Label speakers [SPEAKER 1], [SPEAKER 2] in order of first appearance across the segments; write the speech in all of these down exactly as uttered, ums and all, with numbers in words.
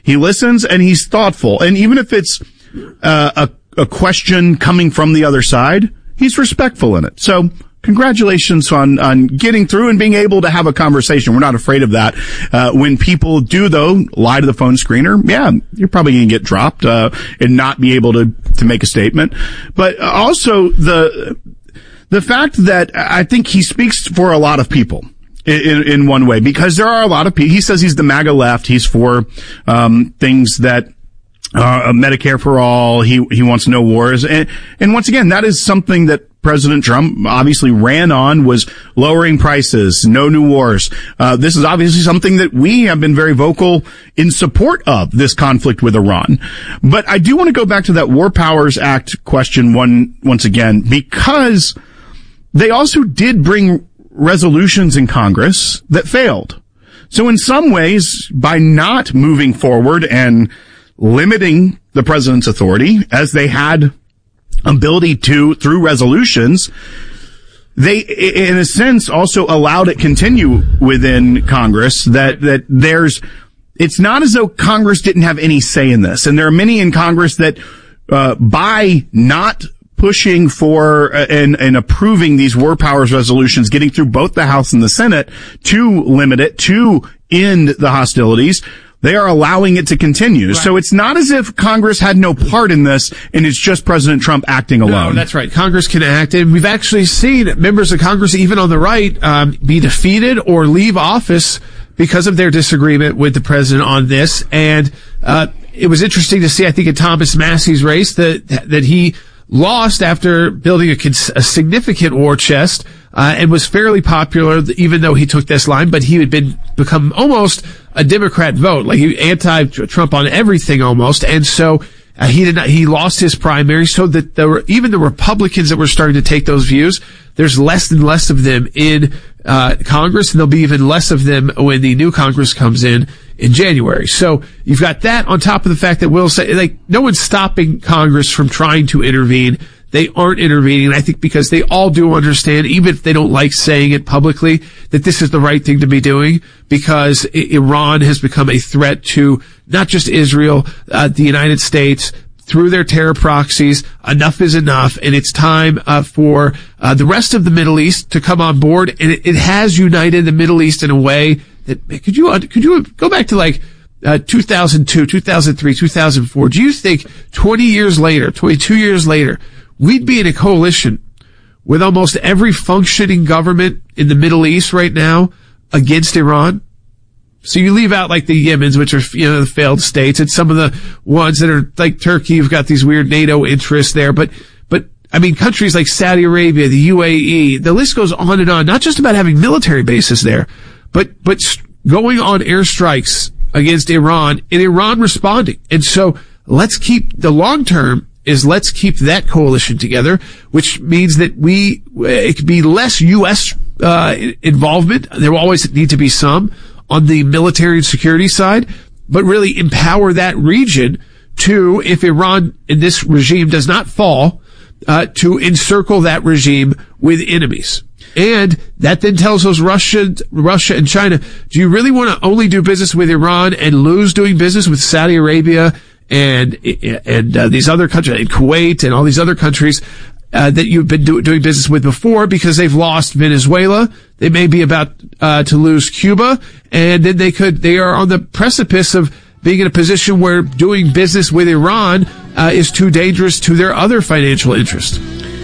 [SPEAKER 1] He listens and he's thoughtful. And even if it's uh, a, a question coming from the other side, he's respectful in it. So congratulations on, on getting through and being able to have a conversation. We're not afraid of that. Uh, when people do, though, lie to the phone screener, yeah, you're probably going to get dropped, uh, and not be able to, to make a statement. But also the, the fact that I think he speaks for a lot of people. In, in one way, because there are a lot of people, he says he's the MAGA left, he's for, um, things that, uh, Medicare for all, he, he wants no wars. And, and once again, that is something that President Trump obviously ran on, was lowering prices, no new wars. Uh, this is obviously something that we have been very vocal in support of, this conflict with Iran. But I do want to go back to that War Powers Act question one, once again, because they also did bring resolutions in Congress that failed. So in some ways, by not moving forward and limiting the president's authority, as they had ability to through resolutions, they, in a sense, also allowed it continue within Congress, that, that there's, it's not as though Congress didn't have any say in this. And there are many in Congress that, uh, by not pushing for uh, and, and approving these war powers resolutions, getting through both the House and the Senate to limit it, to end the hostilities, they are allowing it to continue. Right. So it's not as if Congress had no part in this and it's just President Trump acting alone.
[SPEAKER 2] No, that's right. Congress can act. And we've actually seen members of Congress, even on the right, um, be defeated or leave office because of their disagreement with the president on this. And uh it was interesting to see, I think, in Thomas Massey's race that that he lost after building a, a significant war chest, uh, and was fairly popular, even though he took this line, but he had been, become almost a Democrat vote, like he anti-Trump on everything almost. And so, uh, he did not, he lost his primary, so that there were, even the Republicans that were starting to take those views, there's less and less of them in, uh, Congress, and there'll be even less of them when the new Congress comes in in January. So you've got that on top of the fact that Will say, like, no one's stopping Congress from trying to intervene. They aren't intervening. And I think because they all do understand, even if they don't like saying it publicly, that this is the right thing to be doing, because I- Iran has become a threat to not just Israel, uh, the United States, through their terror proxies. Enough is enough, and it's time uh, for uh, the rest of the Middle East to come on board. And it, it has united the Middle East in a way that, could you could you go back to like uh, two thousand two, two thousand three, two thousand four? Do you think twenty years later, twenty-two years later, we'd be in a coalition with almost every functioning government in the Middle East right now against Iran? So you leave out like the Yemens, which are, you know, the failed states, and some of the ones that are like Turkey, you've got these weird NATO interests there. But, but, I mean, countries like Saudi Arabia, the U A E, the list goes on and on, not just about having military bases there, but, but going on airstrikes against Iran, and Iran responding. And so let's keep, the long term is let's keep that coalition together, which means that we, it could be less U S, uh, involvement. There will always need to be some on the military and security side, but really empower that region to, if Iran in this regime does not fall, uh, to encircle that regime with enemies. And that then tells us Russia, Russia and China, do you really want to only do business with Iran and lose doing business with Saudi Arabia and, and, uh, these other countries, and Kuwait and all these other countries, Uh, that you've been do- doing business with before, because they've lost Venezuela. They may be about, uh, to lose Cuba, and then they could, they are on the precipice of being in a position where doing business with Iran, uh, is too dangerous to their other financial interests.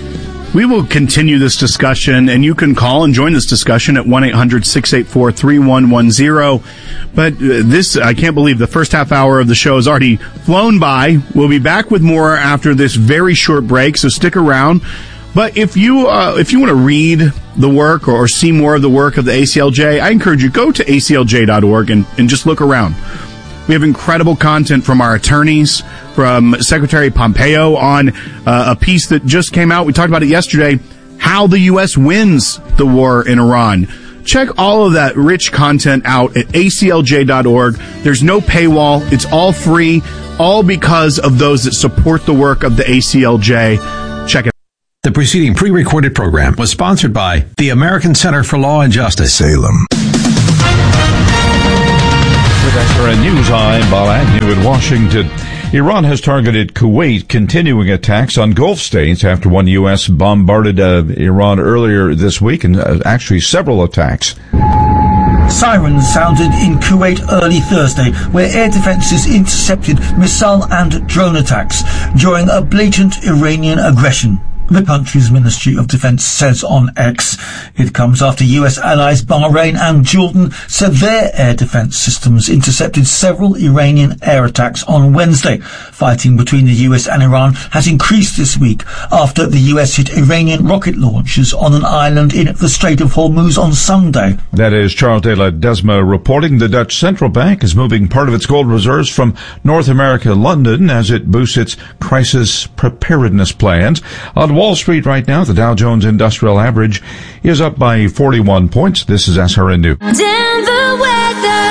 [SPEAKER 1] We will continue this discussion, and you can call and join this discussion at one eight hundred six eight four three one one zero. But uh, this, I can't believe the first half hour of the show has already flown by. We'll be back with more after this very short break, so stick around. But if you uh, if you want to read the work or, or see more of the work of the A C L J, I encourage you, go to A C L J dot org and, and just look around. We have incredible content from our attorneys, from Secretary Pompeo on uh, a piece that just came out. We talked about it yesterday, how the U S wins the war in Iran. Check all of that rich content out at A C L J dot org. There's no paywall. It's all free, all because of those that support the work of the A C L J. Check it out.
[SPEAKER 3] The preceding pre-recorded program was sponsored by the American Center for Law and Justice.
[SPEAKER 4] Salem. With S R N News, I'm Bob Agnew in Washington. Iran has targeted Kuwait, continuing attacks on Gulf states after one U S bombarded uh, Iran earlier this week, and uh, actually several attacks.
[SPEAKER 5] Sirens sounded in Kuwait early Thursday, where air defences intercepted missile and drone attacks during a blatant Iranian aggression. The country's Ministry of Defense says on X. It comes after U S allies Bahrain and Jordan said their air defense systems intercepted several Iranian air attacks on Wednesday. Fighting between the U S and Iran has increased this week after the U S hit Iranian rocket launchers on an island in the Strait of Hormuz on Sunday.
[SPEAKER 4] That is Charles de Ledesma reporting. The Dutch Central Bank is moving part of its gold reserves from North America to London as it boosts its crisis preparedness plans. On Wall Street right now, the Dow Jones Industrial Average is up by forty-one points. This is S R N News.
[SPEAKER 6] Denver weather.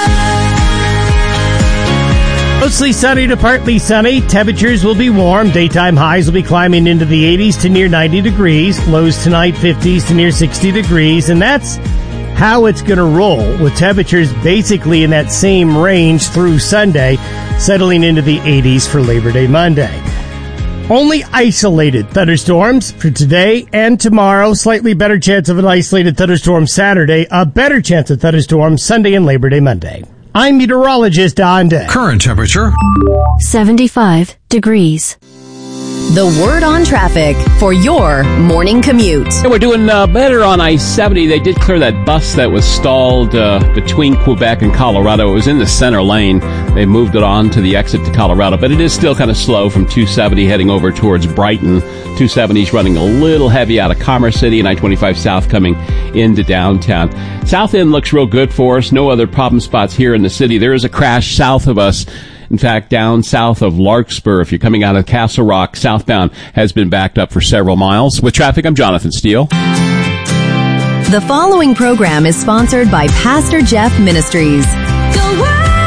[SPEAKER 6] Mostly sunny to partly sunny. Temperatures will be warm. Daytime highs will be climbing into the eighties to near ninety degrees. Lows tonight fifties to near sixty degrees. And that's how it's going to roll, with temperatures basically in that same range through Sunday, settling into the eighties for Labor Day Monday. Only isolated thunderstorms for today and tomorrow. Slightly better chance of an isolated thunderstorm Saturday. A better chance of thunderstorms Sunday and Labor Day Monday. I'm meteorologist Don Day.
[SPEAKER 3] Current temperature
[SPEAKER 7] seventy-five degrees.
[SPEAKER 8] The word on traffic for your morning commute.
[SPEAKER 9] Yeah, we're doing uh, better on I seventy. They did clear that bus that was stalled uh, between Quebec and Colorado. It was in the center lane. They moved it on to the exit to Colorado, but it is still kind of slow from two seventy heading over towards Brighton. two seventy is running a little heavy out of Commerce City, and I twenty-five South coming into downtown. South End looks real good for us. No other problem spots here in the city. There is a crash south of us. In fact, down south of Larkspur, if you're coming out of Castle Rock, southbound has been backed up for several miles. With traffic, I'm Jonathan Steele.
[SPEAKER 8] The following program is sponsored by Pastor Jeff Ministries.
[SPEAKER 6] Go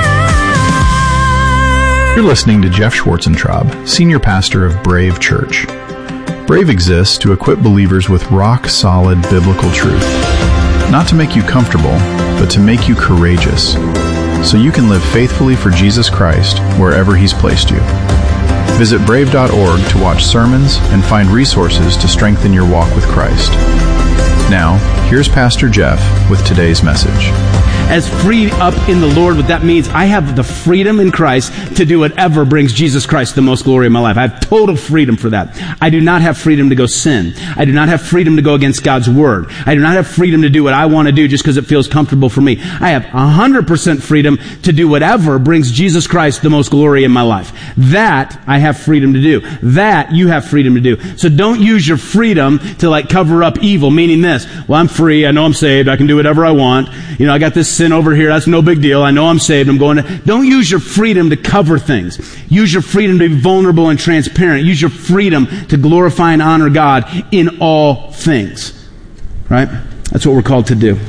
[SPEAKER 6] Word!
[SPEAKER 10] You're listening to Jeff Schwarzentraub, Senior Pastor of Brave Church. Brave exists to equip believers with rock-solid biblical truth. Not to make you comfortable, but to make you courageous, so you can live faithfully for Jesus Christ wherever He's placed you. Visit brave dot org to watch sermons and find resources to strengthen your walk with Christ. Now, here's Pastor Jeff with today's message.
[SPEAKER 11] As freed up in the Lord, what that means, I have the freedom in Christ to do whatever brings Jesus Christ the most glory in my life. I have total freedom for that. I do not have freedom to go sin. I do not have freedom to go against God's word. I do not have freedom to do what I want to do just because it feels comfortable for me. I have one hundred percent freedom to do whatever brings Jesus Christ the most glory in my life. That I have freedom to do. That you have freedom to do. So don't use your freedom to like cover up evil, meaning this: well, I'm free. I know I'm saved. I can do whatever I want. You know, I got this sin over here. That's no big deal. I know I'm saved. I'm going to... Don't use your freedom to cover things. Use your freedom to be vulnerable and transparent. Use your freedom to glorify and honor God in all things. Right? That's what we're called to do.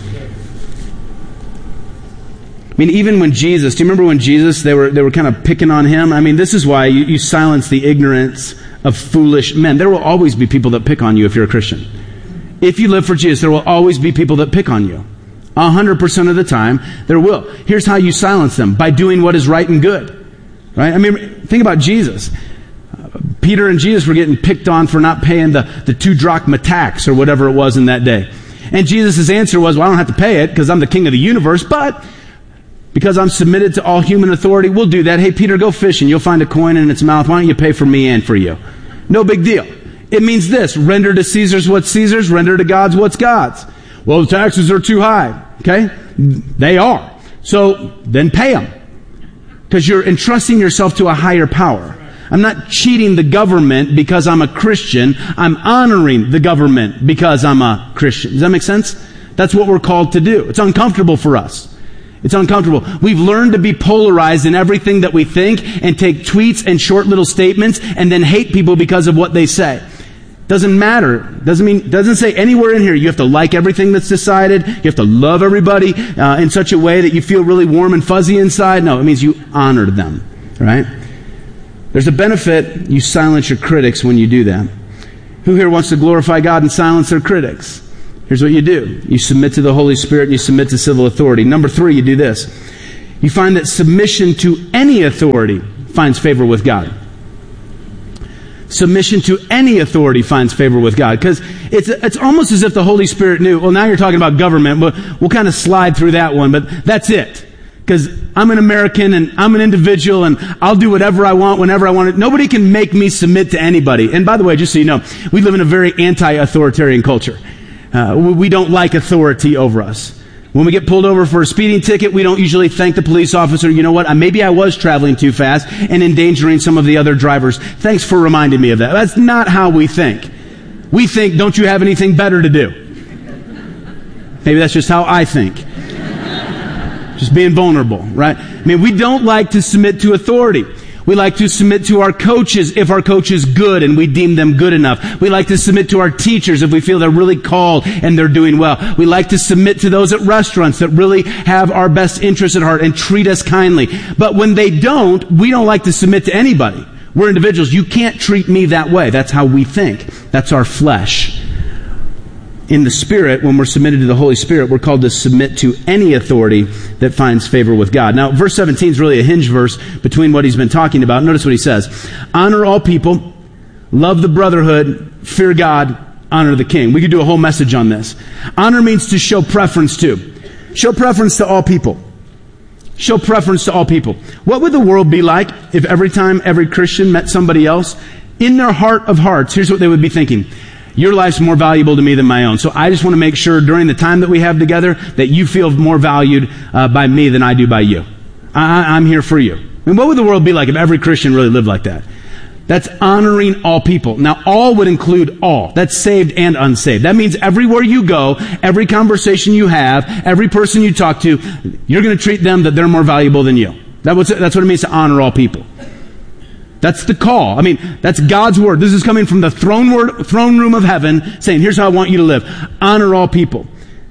[SPEAKER 11] I mean, even when Jesus... Do you remember when Jesus, they were they were kind of picking on Him? I mean, this is why you, you silence the ignorance of foolish men. There will always be people that pick on you if you're a Christian. If you live for Jesus, there will always be people that pick on you. A hundred percent of the time, there will. Here's how you silence them: by doing what is right and good. Right? I mean, think about Jesus. Uh, Peter and Jesus were getting picked on for not paying the, the two drachma tax or whatever it was in that day. And Jesus' answer was, well, I don't have to pay it because I'm the king of the universe, but because I'm submitted to all human authority, we'll do that. Hey, Peter, go fishing. You'll find a coin in its mouth. Why don't you pay for me and for you? No big deal. It means this: render to Caesar's what's Caesar's, render to God's what's God's. Well, the taxes are too high. Okay? They are. So then pay them. Because you're entrusting yourself to a higher power. I'm not cheating the government because I'm a Christian. I'm honoring the government because I'm a Christian. Does that make sense? That's what we're called to do. It's uncomfortable for us. It's uncomfortable. We've learned to be polarized in everything that we think and take tweets and short little statements and then hate people because of what they say. Doesn't matter. Doesn't mean, doesn't say anywhere in here you have to like everything that's decided. You have to love everybody uh, in such a way that you feel really warm and fuzzy inside. No, it means you honor them. Right? There's a benefit. You silence your critics when you do that. Who here wants to glorify God and silence their critics? Here's what you do. You submit to the Holy Spirit and you submit to civil authority. Number three, you do this. you find that submission to any authority finds favor with God. Submission to any authority finds favor with God. Because it's it's almost as if the Holy Spirit knew, well, now you're talking about government, but we'll kind of slide through that one, but that's it. Because I'm an American and I'm an individual and I'll do whatever I want whenever I want it. Nobody can make me submit to anybody. And by the way, just so you know, we live in a very anti-authoritarian culture. Uh, we don't like authority over us. When we get pulled over for a speeding ticket, we don't usually thank the police officer. You know what? Maybe I was traveling too fast and endangering some of the other drivers. Thanks for reminding me of that. That's not how we think. We think, don't you have anything better to do? Maybe that's just how I think. Just being vulnerable, right? I mean, we don't like to submit to authority. We like to submit to our coaches if our coach is good and we deem them good enough. We like to submit to our teachers if we feel they're really called and they're doing well. We like to submit to those at restaurants that really have our best interests at heart and treat us kindly. But when they don't, we don't like to submit to anybody. We're individuals. You can't treat me that way. That's how we think. That's our flesh. In the Spirit, when we're submitted to the Holy Spirit, we're called to submit to any authority that finds favor with God. Now, verse seventeen is really a hinge verse between what he's been talking about. Notice what he says. Honor all people, love the brotherhood, fear God, honor the king. We could do a whole message on this. Honor means to show preference to. Show preference to all people. Show preference to all people. What would the world be like if every time every Christian met somebody else, in their heart of hearts, here's what they would be thinking. Your life's more valuable to me than my own. So I just want to make sure during the time that we have together that you feel more valued uh, by me than I do by you. I, I'm here for you. I mean, what would the world be like if every Christian really lived like that? That's honoring all people. Now, all would include all. That's saved and unsaved. That means everywhere you go, every conversation you have, every person you talk to, you're going to treat them that they're more valuable than you. That was, that's what it means to honor all people. That's the call. I mean, that's God's word. This is coming from the throne word, throne room of heaven, saying, here's how I want you to live. Honor all people.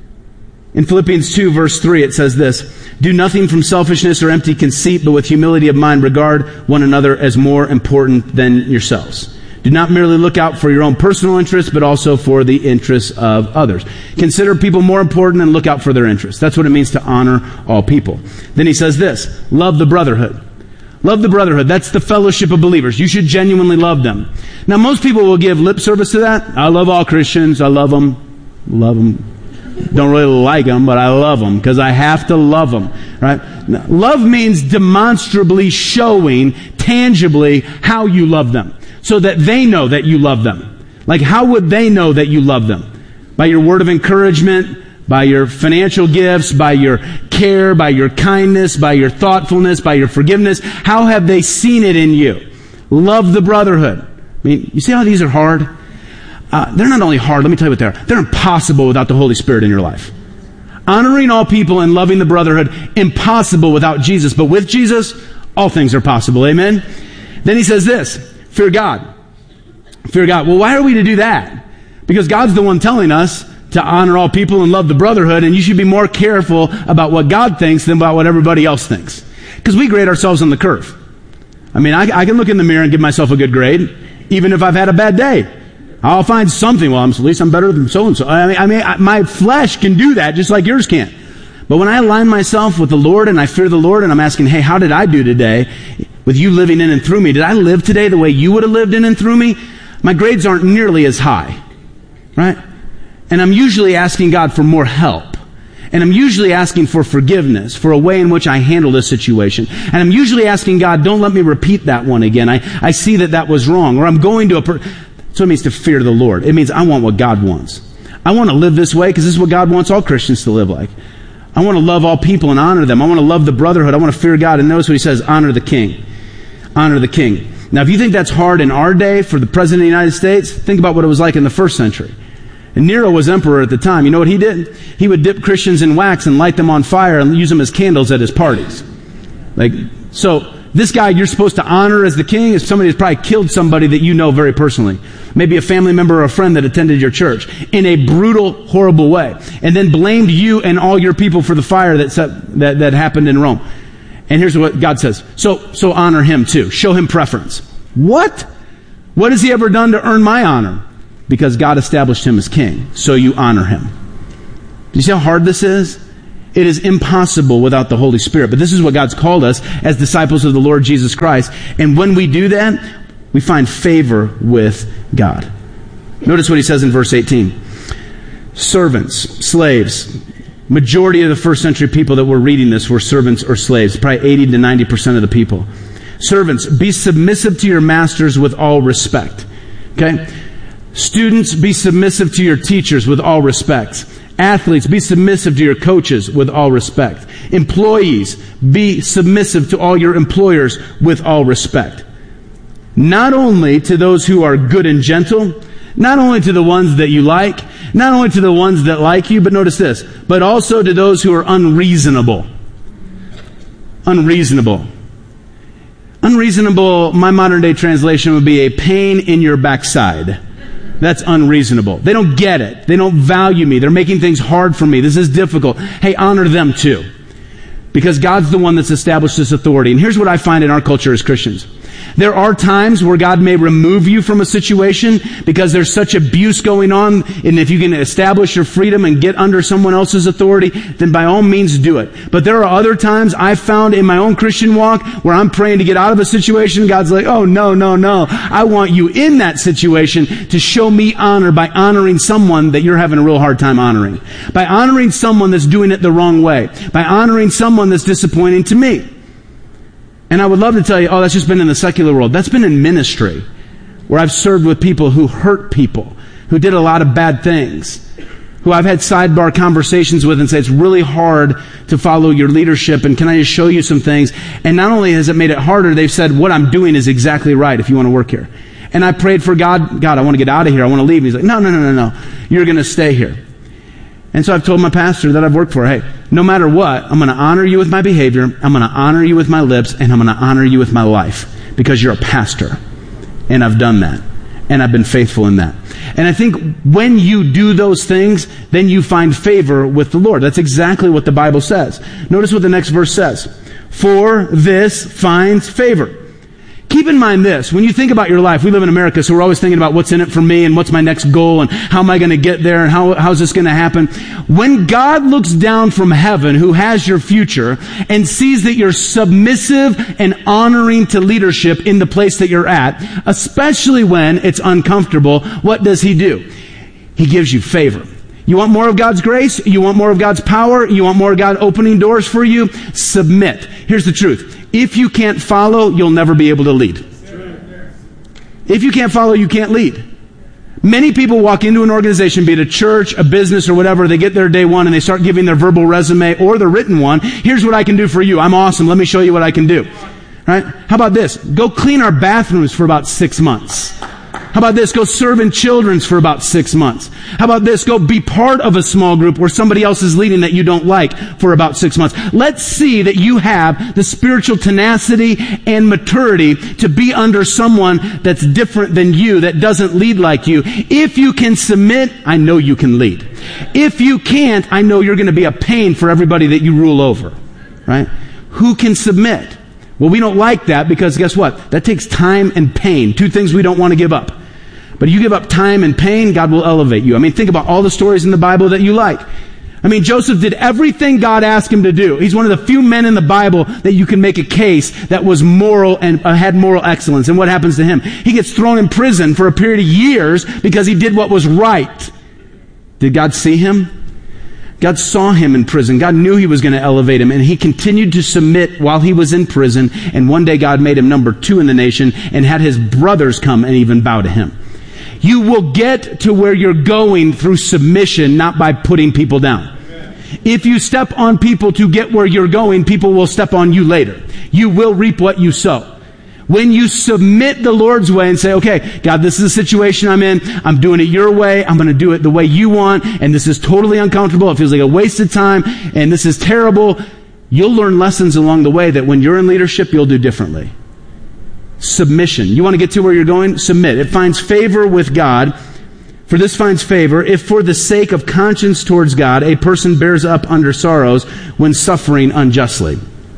[SPEAKER 11] In Philippians two, verse three, it says this, do nothing from selfishness or empty conceit, but with humility of mind, regard one another as more important than yourselves. Do not merely look out for your own personal interests, but also for the interests of others. Consider people more important and look out for their interests. That's what it means to honor all people. Then he says this, love the brotherhood. Love the brotherhood. That's the fellowship of believers. You should genuinely love them. Now, most people will give lip service to that. I love all Christians. I love them. Love them. Don't really like them, but I love them because I have to love them. Right? Now, love means demonstrably showing, tangibly, how you love them so that they know that you love them. Like, how would they know that you love them? By your word of encouragement, by your financial gifts, by your care, by your kindness, by your thoughtfulness, by your forgiveness. How have they seen it in you? Love the brotherhood. I mean, you see how these are hard? Uh, they're not only hard, let me tell you what they are. They're impossible without the Holy Spirit in your life. Honoring all people and loving the brotherhood, impossible without Jesus. But with Jesus, all things are possible. Amen? Then he says this, fear God. Fear God. Well, why are we to do that? Because God's the one telling us to honor all people and love the brotherhood, and you should be more careful about what God thinks than about what everybody else thinks. Because we grade ourselves on the curve. I mean, I, I can look in the mirror and give myself a good grade, even if I've had a bad day. I'll find something, well, I'm, at least I'm better than so-and-so. I mean, I mean I, my flesh can do that just like yours can. But when I align myself with the Lord and I fear the Lord and I'm asking, hey, how did I do today with you living in and through me? Did I live today the way you would have lived in and through me? My grades aren't nearly as high, right? And I'm usually asking God for more help. And I'm usually asking for forgiveness, for a way in which I handle this situation. And I'm usually asking God, don't let me repeat that one again. I, I see that that was wrong. Or I'm going to a... Per- so it means to fear the Lord. It means I want what God wants. I want to live this way because this is what God wants all Christians to live like. I want to love all people and honor them. I want to love the brotherhood. I want to fear God. And notice what he says, honor the king. Honor the king. Now, if you think that's hard in our day for the President of the United States, think about what it was like in the first century. And Nero was emperor at the time. You know what he did? He would dip Christians in wax and light them on fire and use them as candles at his parties. Like, so this guy you're supposed to honor as the king is somebody who's probably killed somebody that you know very personally. Maybe a family member or a friend that attended your church in a brutal, horrible way. And then blamed you and all your people for the fire that, set, that, that happened in Rome. And here's what God says. So, so honor him too. Show him preference. What? What has he ever done to earn my honor? Because God established him as king. So you honor him. Do you see how hard this is? It is impossible without the Holy Spirit. But this is what God's called us as disciples of the Lord Jesus Christ. And when we do that, we find favor with God. Notice what he says in verse eighteen. Servants, slaves. Majority of the first century people that were reading this were servants or slaves. Probably eighty to ninety percent of the people. Servants, be submissive to your masters with all respect. Okay? Students, be submissive to your teachers with all respect. Athletes, be submissive to your coaches with all respect. Employees, be submissive to all your employers with all respect. Not only to those who are good and gentle, not only to the ones that you like, not only to the ones that like you, but notice this, but also to those who are unreasonable. Unreasonable. Unreasonable, my modern day translation would be a pain in your backside. That's unreasonable. They don't get it. They don't value me. They're making things hard for me. This is difficult. Hey, honor them too. Because God's the one that's established this authority. And here's what I find in our culture as Christians. There are times where God may remove you from a situation because there's such abuse going on, and if you can establish your freedom and get under someone else's authority, then by all means do it. But there are other times I've found in my own Christian walk where I'm praying to get out of a situation, God's like, oh, no, no, no. I want you in that situation to show me honor by honoring someone that you're having a real hard time honoring. By honoring someone that's doing it the wrong way. By honoring someone that's disappointing to me. And I would love to tell you, oh, that's just been in the secular world. That's been in ministry, where I've served with people who hurt people, who did a lot of bad things, who I've had sidebar conversations with and say, it's really hard to follow your leadership, and can I just show you some things? And not only has it made it harder, they've said, what I'm doing is exactly right if you want to work here. And I prayed for God, God, I want to get out of here. I want to leave. And he's like, no, no, no, no, no. You're going to stay here. And so I've told my pastor that I've worked for, hey, no matter what, I'm going to honor you with my behavior, I'm going to honor you with my lips, and I'm going to honor you with my life because you're a pastor. And I've done that. And I've been faithful in that. And I think when you do those things, then you find favor with the Lord. That's exactly what the Bible says. Notice what the next verse says. For this finds favor. Keep in mind this, when you think about your life, we live in America, so we're always thinking about what's in it for me and what's my next goal and how am I going to get there and how how's this going to happen. When God looks down from heaven, who has your future, and sees that you're submissive and honoring to leadership in the place that you're at, especially when it's uncomfortable, what does He do? He gives you favor. You want more of God's grace? You want more of God's power? You want more of God opening doors for you? Submit. Here's the truth. If you can't follow, you'll never be able to lead. If you can't follow, you can't lead. Many people walk into an organization, be it a church, a business, or whatever, they get there day one and they start giving their verbal resume or their written one. Here's what I can do for you. I'm awesome. Let me show you what I can do. Right? How about this? Go clean our bathrooms for about six months. How about this? Go serve in children's for about six months. How about this? Go be part of a small group where somebody else is leading that you don't like for about six months. Let's see that you have the spiritual tenacity and maturity to be under someone that's different than you, that doesn't lead like you. If you can submit, I know you can lead. If you can't, I know you're going to be a pain for everybody that you rule over. Right? Who can submit? Well, we don't like that because guess what? That takes time and pain. Two things we don't want to give up. But you give up time and pain, God will elevate you. I mean, think about all the stories in the Bible that you like. I mean, Joseph did everything God asked him to do. He's one of the few men in the Bible that you can make a case that was moral and uh, had moral excellence. And what happens to him? He gets thrown in prison for a period of years because he did what was right. Did God see him? God saw him in prison. God knew He was going to elevate him, and he continued to submit while he was in prison. And one day God made him number two in the nation and had his brothers come and even bow to him. You will get to where you're going through submission, not by putting people down. Amen. If you step on people to get where you're going, people will step on you later. You will reap what you sow. When you submit the Lord's way and say, okay, God, this is a situation I'm in. I'm doing it your way. I'm going to do it the way you want. And this is totally uncomfortable. It feels like a waste of time. And this is terrible. You'll learn lessons along the way that when you're in leadership, you'll do differently. Submission. You want to get to where you're going? Submit. It finds favor with God. For this finds favor if for the sake of conscience towards God, a person bears up under sorrows when suffering unjustly.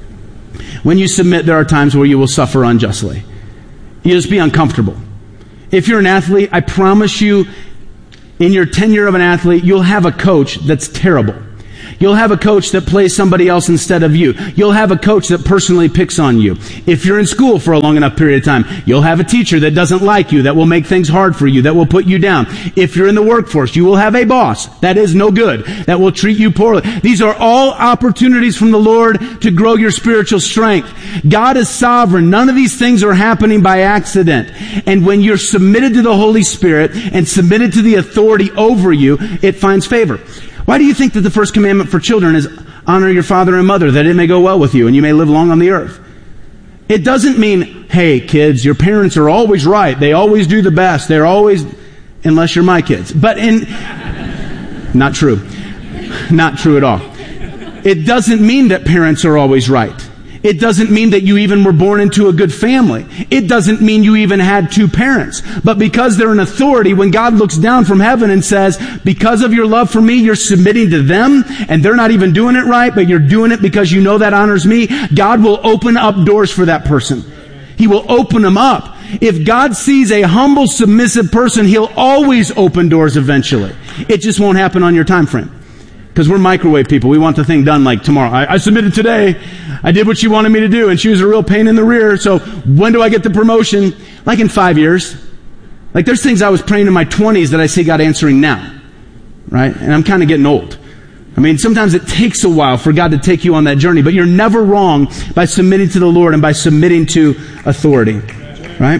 [SPEAKER 11] When you submit, there are times where you will suffer unjustly. You'll just be uncomfortable. If you're an athlete, I promise you, in your tenure of an athlete, you'll have a coach that's terrible. You'll have a coach that plays somebody else instead of you. You'll have a coach that personally picks on you. If you're in school for a long enough period of time, you'll have a teacher that doesn't like you, that will make things hard for you, that will put you down. If you're in the workforce, you will have a boss that is no good, that will treat you poorly. These are all opportunities from the Lord to grow your spiritual strength. God is sovereign. None of these things are happening by accident. And when you're submitted to the Holy Spirit and submitted to the authority over you, it finds favor. Why do you think that the first commandment for children is honor your father and mother, that it may go well with you and you may live long on the earth? It doesn't mean, hey, kids, your parents are always right. They always do the best. They're always, unless you're my kids. But in, not true. Not true at all. It doesn't mean that parents are always right. It doesn't mean that you even were born into a good family. It doesn't mean you even had two parents. But because they're an authority, when God looks down from heaven and says, because of your love for me, you're submitting to them, and they're not even doing it right, but you're doing it because you know that honors me, God will open up doors for that person. He will open them up. If God sees a humble, submissive person, He'll always open doors eventually. It just won't happen on your time frame. Because we're microwave people. We want the thing done like tomorrow. I, I submitted today. I did what she wanted me to do, and she was a real pain in the rear. So when do I get the promotion? Like in five years. Like there's things I was praying in my twenties that I see God answering now. Right? And I'm kind of getting old. I mean, sometimes it takes a while for God to take you on that journey, but you're never wrong by submitting to the Lord and by submitting to authority. Right?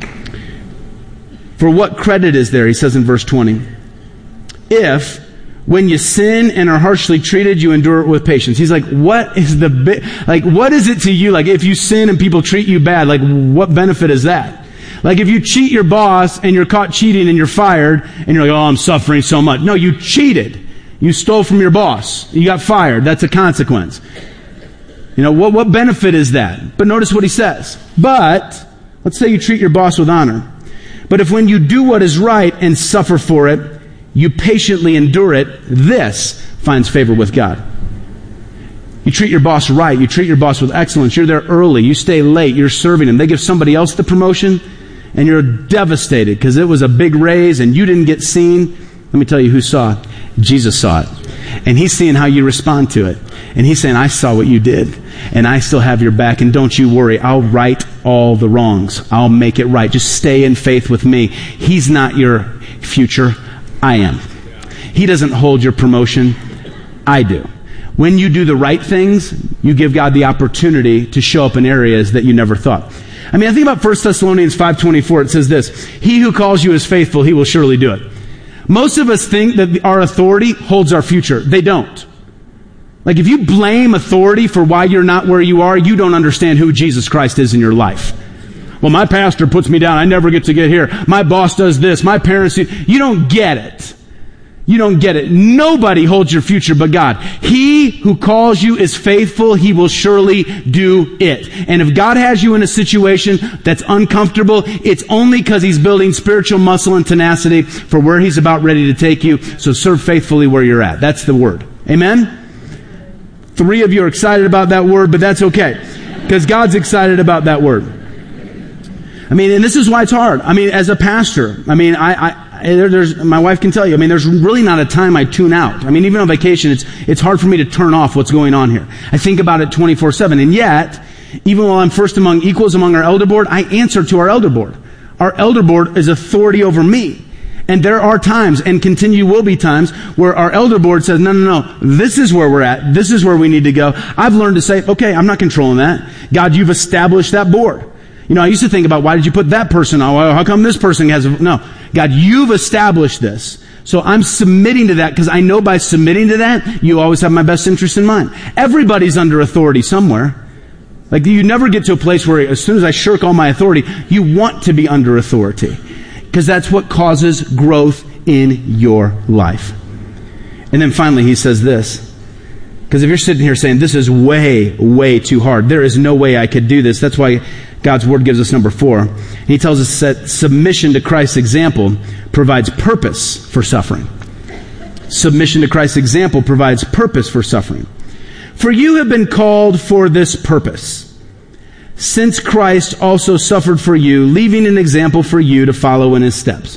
[SPEAKER 11] For what credit is there, he says in verse twenty, if when you sin and are harshly treated, you endure it with patience. He's like, what is the, bi- like, what is it to you? Like, if you sin and people treat you bad, like, what benefit is that? Like, if you cheat your boss and you're caught cheating and you're fired and you're like, oh, I'm suffering so much. No, you cheated. You stole from your boss. You got fired. That's a consequence. You know, what, what benefit is that? But notice what he says. But, let's say you treat your boss with honor. But if when you do what is right and suffer for it, you patiently endure it, this finds favor with God. You treat your boss right. You treat your boss with excellence. You're there early. You stay late. You're serving him. They give somebody else the promotion, and you're devastated because it was a big raise and you didn't get seen. Let me tell you who saw it. Jesus saw it. And He's seeing how you respond to it. And He's saying, I saw what you did, and I still have your back, and don't you worry. I'll right all the wrongs. I'll make it right. Just stay in faith with me. He's not your future. I am. He doesn't hold your promotion. I do. When you do the right things, you give God the opportunity to show up in areas that you never thought. I mean, I think about First Thessalonians five twenty-four. It says this, He who calls you is faithful. He will surely do it. Most of us think that our authority holds our future. They don't. Like, if you blame authority for why you're not where you are, you don't understand who Jesus Christ is in your life. Well, my pastor puts me down. I never get to get here. My boss does this. My parents do. You don't get it. You don't get it. Nobody holds your future but God. He who calls you is faithful. He will surely do it. And if God has you in a situation that's uncomfortable, it's only because He's building spiritual muscle and tenacity for where He's about ready to take you. So serve faithfully where you're at. That's the word. Amen? Three of you are excited about that word, but that's okay. Because God's excited about that word. I mean, and this is why it's hard. I mean, as a pastor, I mean, I, I there, there's, my wife can tell you, I mean, there's really not a time I tune out. I mean, even on vacation, it's, it's hard for me to turn off what's going on here. I think about it twenty-four seven. And yet, even while I'm first among equals among our elder board, I answer to our elder board. Our elder board is authority over me. And there are times, and continue will be times, where our elder board says, no, no, no, this is where we're at. This is where we need to go. I've learned to say, okay, I'm not controlling that. God, you've established that board. You know, I used to think about, why did you put that person on? How come this person has a... No. God, you've established this. So I'm submitting to that because I know by submitting to that, you always have my best interest in mind. Everybody's under authority somewhere. Like, you never get to a place where as soon as I shirk all my authority, you want to be under authority. Because that's what causes growth in your life. And then finally, he says this. Because if you're sitting here saying, this is way, way too hard, there is no way I could do this. That's why God's Word gives us number four. He tells us that submission to Christ's example provides purpose for suffering. Submission to Christ's example provides purpose for suffering. For you have been called for this purpose, since Christ also suffered for you, leaving an example for you to follow in His steps.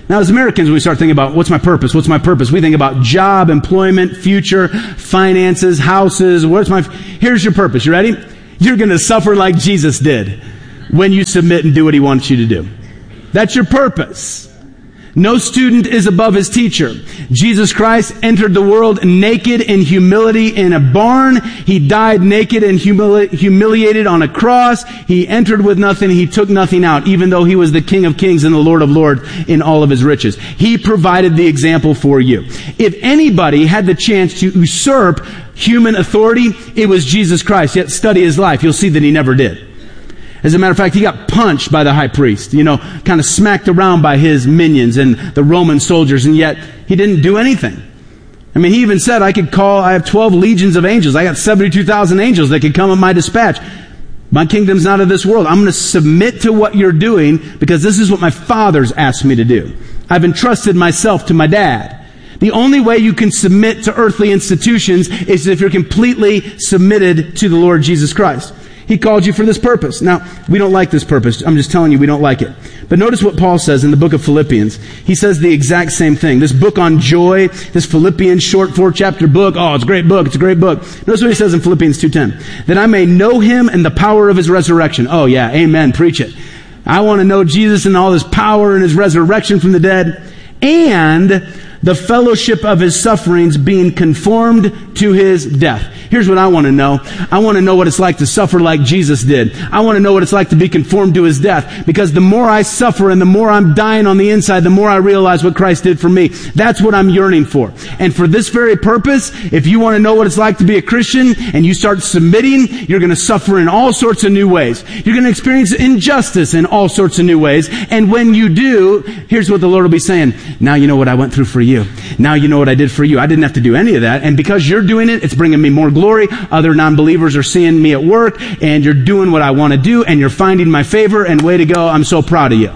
[SPEAKER 11] Now, as Americans, when we start thinking about what's my purpose, what's my purpose, we think about job, employment, future, finances, houses. What's my? Here's your purpose. You ready? You're going to suffer like Jesus did when you submit and do what he wants you to do. That's your purpose. No student is above his teacher. Jesus Christ entered the world naked in humility in a barn. He died naked and humili- humiliated on a cross. He entered with nothing. He took nothing out, even though he was the King of Kings and the Lord of Lords in all of his riches. He provided the example for you. If anybody had the chance to usurp human authority, it was Jesus Christ. Yet study his life. You'll see that he never did. As a matter of fact, he got punched by the high priest, you know, kind of smacked around by his minions and the Roman soldiers, and yet he didn't do anything. I mean, he even said, I could call, I have twelve legions of angels. I got seventy-two thousand angels that could come at my dispatch. My kingdom's not of this world. I'm going to submit to what you're doing because this is what my father's asked me to do. I've entrusted myself to my dad. The only way you can submit to earthly institutions is if you're completely submitted to the Lord Jesus Christ. He called you for this purpose. Now, we don't like this purpose. I'm just telling you we don't like it. But notice what Paul says in the book of Philippians. He says the exact same thing. This book on joy, this Philippians short four-chapter book, oh, it's a great book, it's a great book. Notice what he says in Philippians two ten. That I may know him and the power of his resurrection. Oh, yeah, amen, preach it. I want to know Jesus and all his power and his resurrection from the dead. And the fellowship of his sufferings, being conformed to his death. Here's what I want to know. I want to know what it's like to suffer like Jesus did. I want to know what it's like to be conformed to his death. Because the more I suffer and the more I'm dying on the inside, the more I realize what Christ did for me. That's what I'm yearning for. And for this very purpose, if you want to know what it's like to be a Christian and you start submitting, you're going to suffer in all sorts of new ways. You're going to experience injustice in all sorts of new ways. And when you do, here's what the Lord will be saying. Now you know what I went through for you. Now you know what I did for you. I didn't have to do any of that. And because you're doing it, it's bringing me more glory. Other non-believers are seeing me at work, and you're doing what I want to do, and you're finding my favor, and way to go. I'm so proud of you.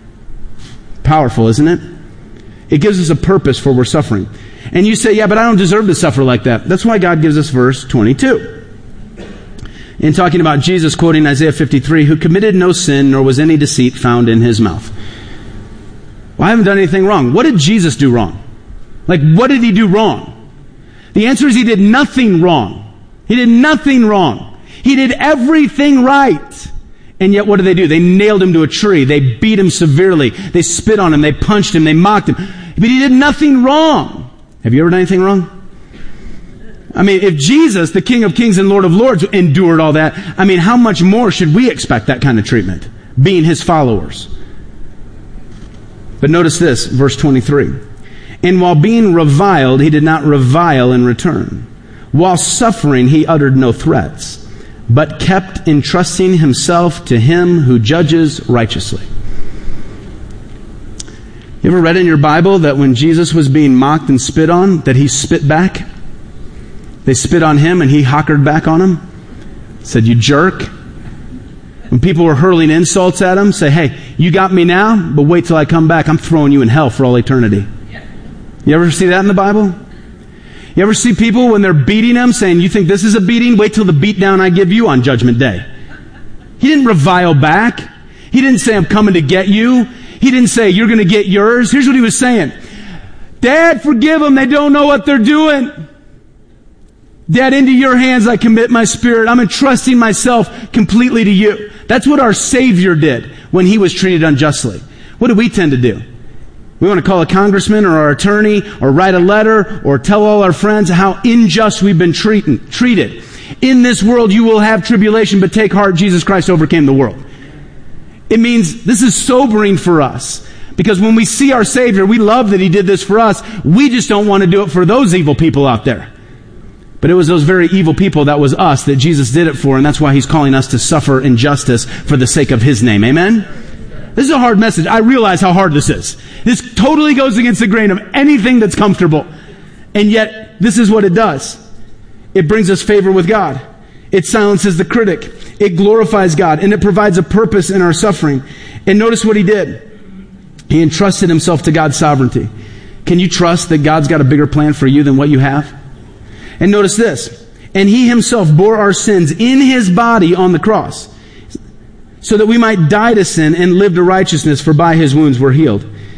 [SPEAKER 11] Powerful, isn't it? It gives us a purpose for we're suffering. And you say, yeah, but I don't deserve to suffer like that. That's why God gives us verse twenty-two. In talking about Jesus, quoting Isaiah fifty-three, who committed no sin, nor was any deceit found in his mouth. Well, I haven't done anything wrong. What did Jesus do wrong? Like, what did he do wrong? The answer is he did nothing wrong. He did nothing wrong. He did everything right. And yet what did they do? They nailed him to a tree. They beat him severely. They spit on him. They punched him. They mocked him. But he did nothing wrong. Have you ever done anything wrong? I mean, if Jesus, the King of Kings and Lord of Lords, endured all that, I mean, how much more should we expect that kind of treatment, being his followers? But notice this, verse twenty-three. And while being reviled, he did not revile in return. While suffering, he uttered no threats, but kept entrusting himself to him who judges righteously. You ever read in your Bible that when Jesus was being mocked and spit on, that he spit back? They spit on him and he hockered back on them. Said, you jerk. When people were hurling insults at him, say, hey, you got me now, but wait till I come back. I'm throwing you in hell for all eternity. You ever see that in the Bible? You ever see people when they're beating them saying, you think this is a beating? Wait till the beat down I give you on Judgment Day. He didn't revile back. He didn't say, I'm coming to get you. He didn't say, you're going to get yours. Here's what he was saying. Dad, forgive them. They don't know what they're doing. Dad, into your hands I commit my spirit. I'm entrusting myself completely to you. That's what our Savior did when he was treated unjustly. What do we tend to do? We want to call a congressman or our attorney or write a letter or tell all our friends how unjust we've been treated. treated. In this world you will have tribulation, but take heart, Jesus Christ overcame the world. It means this is sobering for us. Because when we see our Savior, we love that he did this for us. We just don't want to do it for those evil people out there. But it was those very evil people, that was us, that Jesus did it for, and that's why he's calling us to suffer injustice for the sake of his name. Amen? This is a hard message. I realize how hard this is. This totally goes against the grain of anything that's comfortable. And yet, this is what it does. It brings us favor with God. It silences the critic. It glorifies God. And it provides a purpose in our suffering. And notice what he did. He entrusted himself to God's sovereignty. Can you trust that God's got a bigger plan for you than what you have? And notice this. And he himself bore our sins in his body on the cross, so that we might die to sin and live to righteousness, for by his wounds we're healed.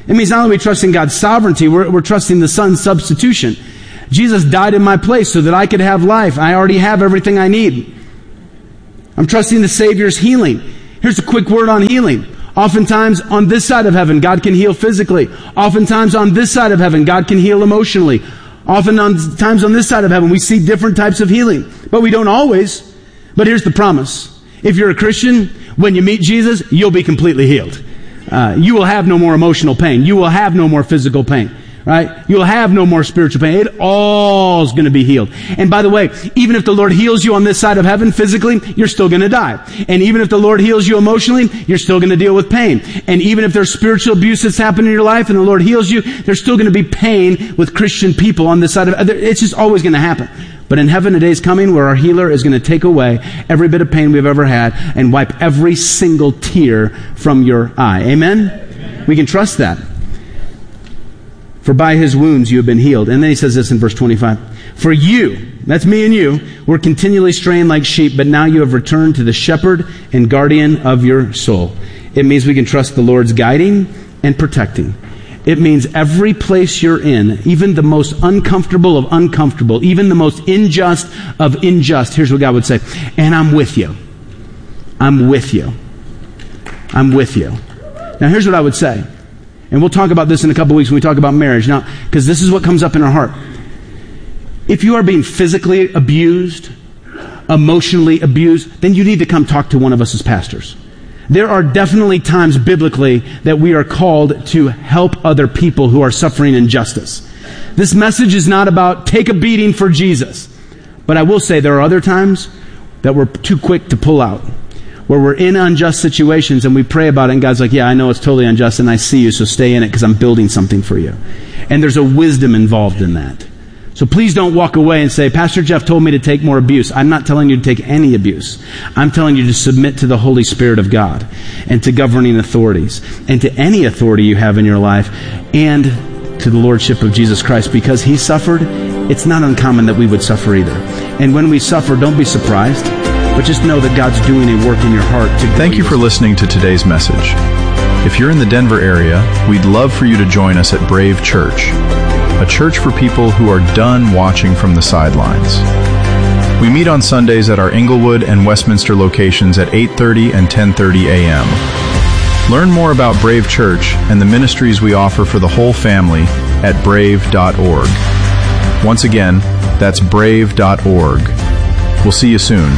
[SPEAKER 11] It means not only are we trusting God's sovereignty, we're, we're trusting the Son's substitution. Jesus died in my place so that I could have life. I already have everything I need. I'm trusting the Savior's healing. Here's a quick word on healing. Oftentimes on this side of heaven, God can heal physically. Oftentimes on this side of heaven, God can heal emotionally. Oftentimes on this side of heaven, we see different types of healing. But we don't always. But here's the promise. If you're a Christian, when you meet Jesus, you'll be completely healed. Uh, you will have no more emotional pain. You will have no more physical pain. Right? You'll have no more spiritual pain. It all is going to be healed. And by the way, even if the Lord heals you on this side of heaven physically, you're still going to die. And even if the Lord heals you emotionally, you're still going to deal with pain. And even if there's spiritual abuse that's happened in your life and the Lord heals you, there's still going to be pain with Christian people on this side of it. It's just always going to happen. But in heaven, a day is coming where our healer is going to take away every bit of pain we've ever had and wipe every single tear from your eye. Amen? Amen. We can trust that. For by his wounds you have been healed. And then he says this in verse twenty-five. For you, that's me and you, were continually straying like sheep, but now you have returned to the shepherd and guardian of your soul. It means we can trust the Lord's guiding and protecting. It means every place you're in, even the most uncomfortable of uncomfortable, even the most unjust of unjust, here's what God would say, and I'm with you. I'm with you. I'm with you. Now here's what I would say. And we'll talk about this in a couple weeks when we talk about marriage. Now, because this is what comes up in our heart. If you are being physically abused, emotionally abused, then you need to come talk to one of us as pastors. There are definitely times biblically that we are called to help other people who are suffering injustice. This message is not about take a beating for Jesus. But I will say there are other times that we're too quick to pull out, where we're in unjust situations and we pray about it and God's like, yeah, I know it's totally unjust and I see you, so stay in it because I'm building something for you. And there's a wisdom involved in that. So please don't walk away and say, Pastor Jeff told me to take more abuse. I'm not telling you to take any abuse. I'm telling you to submit to the Holy Spirit of God and to governing authorities and to any authority you have in your life and to the Lordship of Jesus Christ. Because He suffered, it's not uncommon that we would suffer either. And when we suffer, don't be surprised. But just know that God's doing a work in your heart. To
[SPEAKER 10] Thank you for listening to today's message. If you're in the Denver area, we'd love for you to join us at Brave Church, a church for people who are done watching from the sidelines. We meet on Sundays at our Inglewood and Westminster locations at eight thirty and ten thirty a.m. Learn more about Brave Church and the ministries we offer for the whole family at brave dot org. Once again, that's brave dot org. We'll see you soon.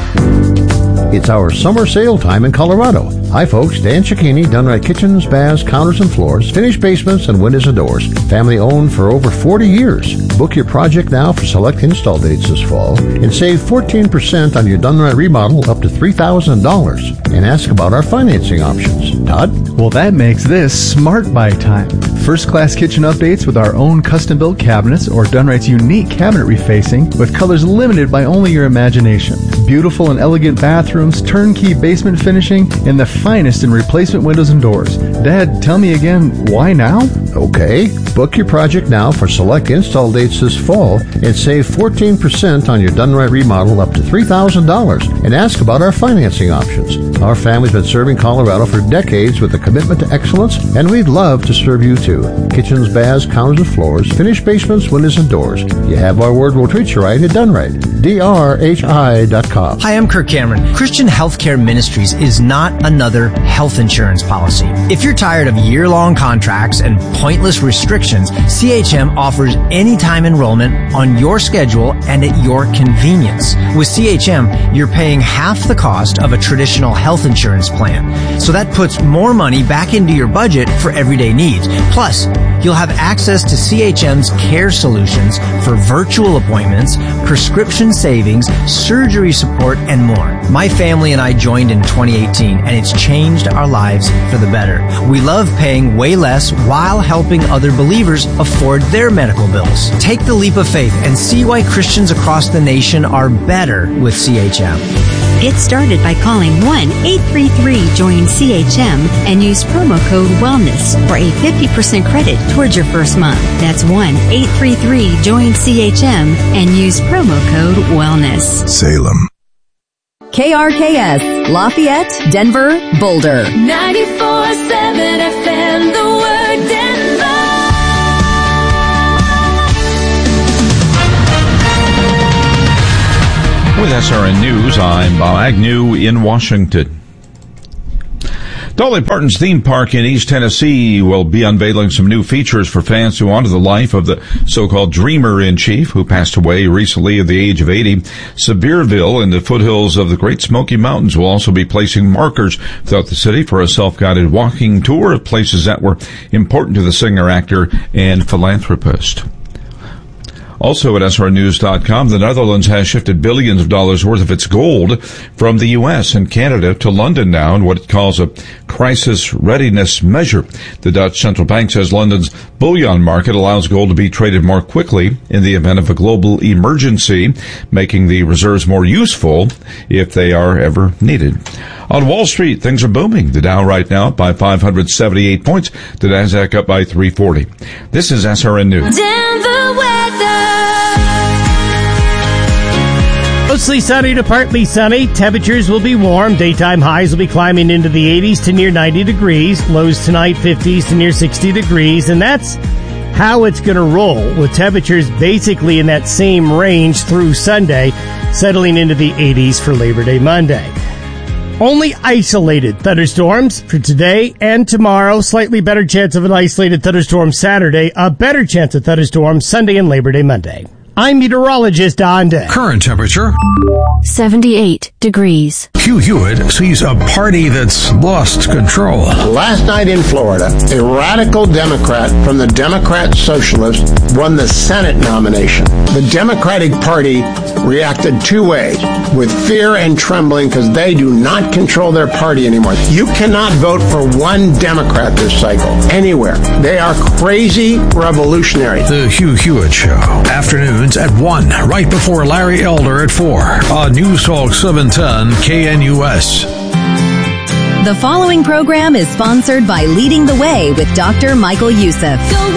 [SPEAKER 12] It's our summer sale time in Colorado. Hi folks, Dan Cicchini, done right kitchens, baths, counters and floors, finished basements and windows and doors. Family owned for over forty years. Book your project now for select install dates this fall and save fourteen percent on your done right remodel up to three thousand dollars. And ask about our financing options. Todd?
[SPEAKER 13] Well, that makes this Smart Buy time. First-class kitchen updates with our own custom-built cabinets or Done Right's unique cabinet refacing with colors limited by only your imagination. Beautiful and elegant bathrooms, turnkey basement finishing, and the finest in replacement windows and doors. Dad, tell me again, why now?
[SPEAKER 12] Okay, book your project now for select install dates this fall and save fourteen percent on your Done Right remodel up to three thousand dollars. And ask about our financing options. Our family's been serving Colorado for decades with a commitment to excellence, and we'd love to serve you too. Kitchens, baths, counters and floors, finished basements, windows and doors. You have our word, we'll treat you right at Done Right. D R H I dot com.
[SPEAKER 14] Hi, I'm Kirk Cameron. Christian Healthcare Ministries is not another health insurance policy. If you're tired of year-long contracts and pointless restrictions, C H M offers anytime enrollment on your schedule and at your convenience. With C H M, you're paying half the cost of a traditional health insurance plan. So that puts more money back into your budget for everyday needs. Plus, you'll have access to C H M's care solutions for virtual appointments, prescription savings, surgery support, and more. My family and I joined in twenty eighteen, and it's changed our lives for the better. We love paying way less while helping other believers afford their medical bills. Take the leap of faith and see why Christians across the nation are better with C H M.
[SPEAKER 15] Get started by calling one eight three three join C H M and use promo code WELLNESS for a fifty percent credit towards your first month. That's one eight three three join C H M and use promo code WELLNESS.
[SPEAKER 16] Salem.
[SPEAKER 8] K R K S, Lafayette, Denver, Boulder.
[SPEAKER 17] ninety-four point seven F M, The Word, Denver.
[SPEAKER 4] S R N News. I'm Bob Agnew in Washington. Dolly Parton's theme park in East Tennessee will be unveiling some new features for fans who honor the life of the so-called dreamer-in-chief who passed away recently at the age of eighty. Sevierville in the foothills of the Great Smoky Mountains will also be placing markers throughout the city for a self-guided walking tour of places that were important to the singer, actor, and philanthropist. Also at S R N news dot com, the Netherlands has shifted billions of dollars worth of its gold from the U S and Canada to London now in what it calls a crisis readiness measure. The Dutch central bank says London's bullion market allows gold to be traded more quickly in the event of a global emergency, making the reserves more useful if they are ever needed. On Wall Street, things are booming. The Dow right now up by five hundred seventy-eight points. The Nasdaq up by three forty. This is S R N News.
[SPEAKER 6] Denver weather. Mostly sunny to partly sunny. Temperatures will be warm. Daytime highs will be climbing into the eighties to near ninety degrees. Lows tonight fifties to near sixty degrees. And that's how it's going to roll, with temperatures basically in that same range through Sunday, settling into the eighties for Labor Day Monday. Only isolated thunderstorms for today and tomorrow. Slightly better chance of an isolated thunderstorm Saturday. A better chance of thunderstorms Sunday and Labor Day Monday. I'm meteorologist Don Day.
[SPEAKER 3] Current temperature
[SPEAKER 7] seventy-eight degrees.
[SPEAKER 3] Hugh Hewitt sees a party that's lost control.
[SPEAKER 16] Last night in Florida, a radical Democrat from the Democrat Socialists won the Senate nomination. The Democratic Party reacted two ways, with fear and trembling because they do not control their party anymore. You cannot vote for one Democrat this cycle, anywhere. They are crazy revolutionaries.
[SPEAKER 3] The Hugh Hewitt Show, afternoons at one, right before Larry Elder at four, on News Talk seven ten K N U S.
[SPEAKER 8] The following program is sponsored by Leading the Way with Doctor Michael Youssef.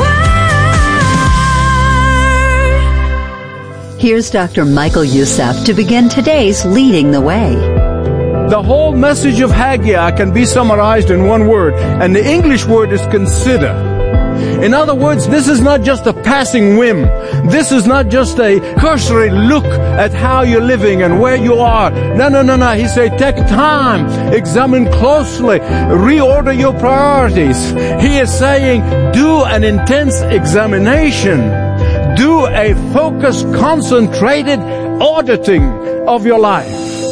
[SPEAKER 8] Here's Doctor Michael Youssef to begin today's Leading the Way.
[SPEAKER 17] The whole message of Haggai can be summarized in one word, and the English word is consider. In other words, this is not just a passing whim. This is not just a cursory look at how you're living and where you are. No, no, no, no. He said, take time, examine closely, reorder your priorities. He is saying, do an intense examination. Do a focused, concentrated auditing of your life.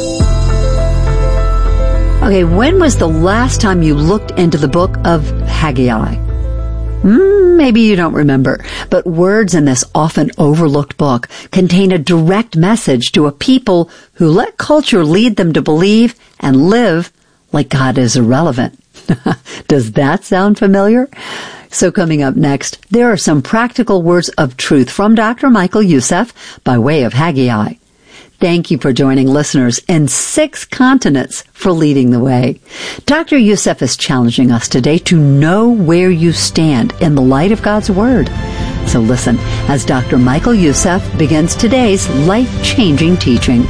[SPEAKER 18] Okay, when was the last time you looked into the book of Haggai? Mm, maybe you don't remember, but words in this often overlooked book contain a direct message to a people who let culture lead them to believe and live like God is irrelevant. Does that sound familiar? So coming up next, there are some practical words of truth from Doctor Michael Youssef by way of Haggai. Thank you for joining listeners in six continents for Leading the Way. Doctor Youssef is challenging us today to know where you stand in the light of God's Word. So listen as Doctor Michael Youssef begins today's life-changing teaching.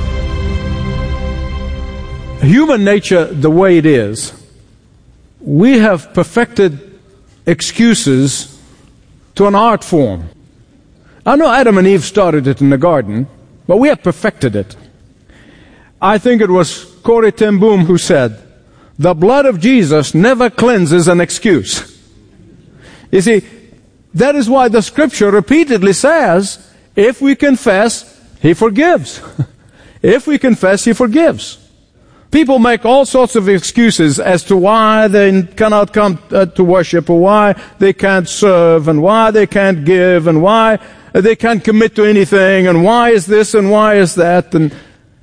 [SPEAKER 17] Human nature, the way it is, we have perfected excuses to an art form. I know Adam and Eve started it in the garden, but we have perfected it. I think it was Corrie ten Boom who said, the blood of Jesus never cleanses an excuse. You see, that is why the scripture repeatedly says, if we confess, He forgives. If we confess, He forgives. People make all sorts of excuses as to why they cannot come uh, to worship, or why they can't serve, and why they can't give, and why they can't commit to anything, and why is this, and why is that. And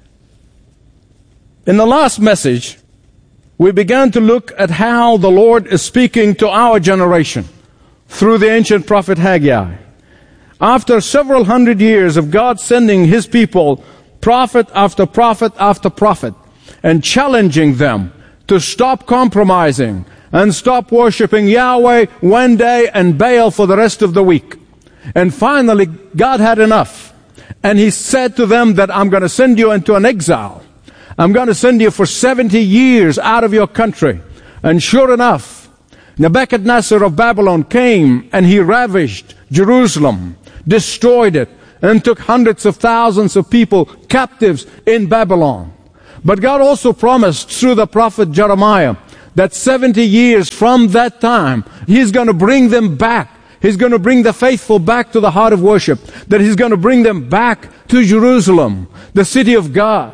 [SPEAKER 17] in the last message, we began to look at how the Lord is speaking to our generation through the ancient prophet Haggai. After several hundred years of God sending His people, prophet after prophet after prophet, and challenging them to stop compromising and stop worshiping Yahweh one day and Baal for the rest of the week. And finally, God had enough. And He said to them that I'm going to send you into an exile. I'm going to send you for seventy years out of your country. And sure enough, Nebuchadnezzar of Babylon came and he ravished Jerusalem, destroyed it, and took hundreds of thousands of people captives in Babylon. But God also promised through the prophet Jeremiah that seventy years from that time, He's going to bring them back. He's going to bring the faithful back to the heart of worship. That He's going to bring them back to Jerusalem, the city of God.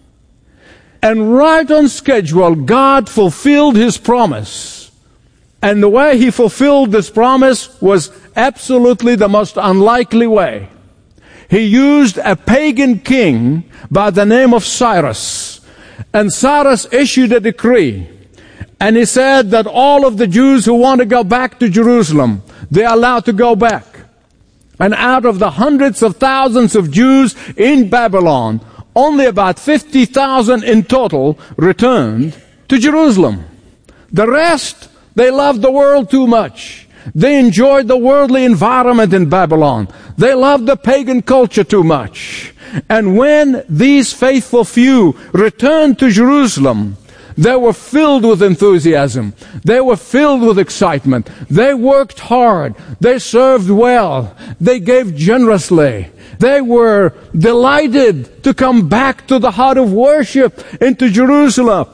[SPEAKER 17] And right on schedule, God fulfilled His promise. And the way He fulfilled this promise was absolutely the most unlikely way. He used a pagan king by the name of Cyrus. And Cyrus issued a decree. And he said that all of the Jews who want to go back to Jerusalem, they're allowed to go back. And out of the hundreds of thousands of Jews in Babylon, only about fifty thousand in total returned to Jerusalem. The rest, they loved the world too much. They enjoyed the worldly environment in Babylon. They loved the pagan culture too much. And when these faithful few returned to Jerusalem, they were filled with enthusiasm. They were filled with excitement. They worked hard. They served well. They gave generously. They were delighted to come back to the heart of worship into Jerusalem.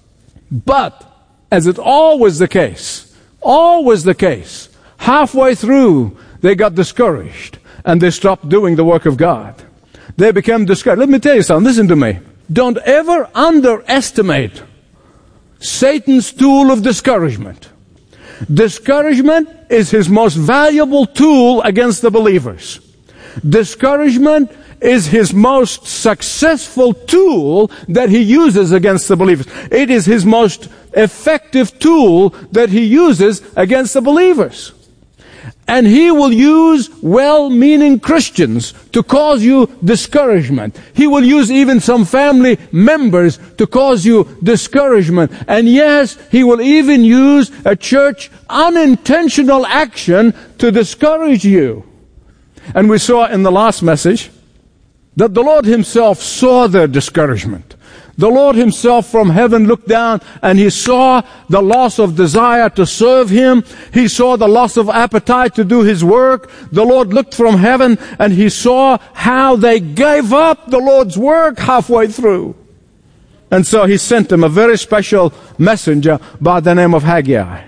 [SPEAKER 17] But, as it always the case, always the case, halfway through, they got discouraged and they stopped doing the work of God. They became discouraged. Let me tell you something. Listen to me. Don't ever underestimate Satan's tool of discouragement. Discouragement is his most valuable tool against the believers. Discouragement is his most successful tool that he uses against the believers. It is his most effective tool that he uses against the believers. And he will use well-meaning Christians to cause you discouragement. He will use even some family members to cause you discouragement. And yes, he will even use a church unintentional action to discourage you. And we saw in the last message that the Lord Himself saw their discouragement. The Lord Himself from heaven looked down and He saw the loss of desire to serve Him. He saw the loss of appetite to do His work. The Lord looked from heaven and He saw how they gave up the Lord's work halfway through. And so He sent them a very special messenger by the name of Haggai.